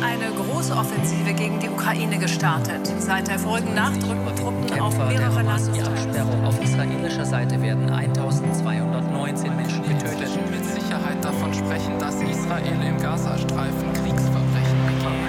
eine große Offensive gegen die Ukraine gestartet. Seit der vorigen Nacht rücken Truppen auf mehrere Landessperrung. Auf israelischer Seite werden 1219 Menschen getötet. Mit Sicherheit davon sprechen, dass Israel im Gazastreifen Kriegsführung